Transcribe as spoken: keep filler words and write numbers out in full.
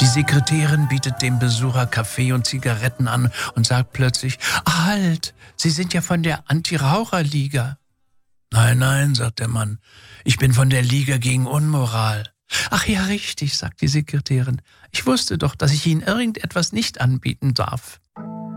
Die Sekretärin bietet dem Besucher Kaffee und Zigaretten an und sagt plötzlich: Halt, Sie sind ja von der Anti-Raucher-Liga. Nein, nein, sagt der Mann, ich bin von der Liga gegen Unmoral. Ach ja, richtig, sagt die Sekretärin. Ich wusste doch, dass ich Ihnen irgendetwas nicht anbieten darf.